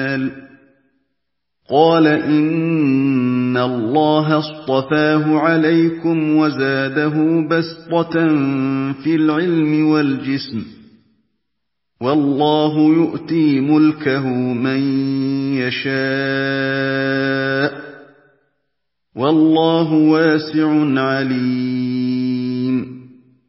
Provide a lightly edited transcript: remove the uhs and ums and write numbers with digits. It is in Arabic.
قَالَ إِنَّ اللَّهَ اصْطَفَاهُ عَلَيْكُمْ وَزَادَهُ بَسْطَةً فِي الْعِلْمِ وَالْجِسْمِ ۖ وَاللَّهُ يُؤْتِي مُلْكَهُ مَن يَشَاءُ ۚ وَاللَّهُ وَاسِعٌ عَلِيمٌ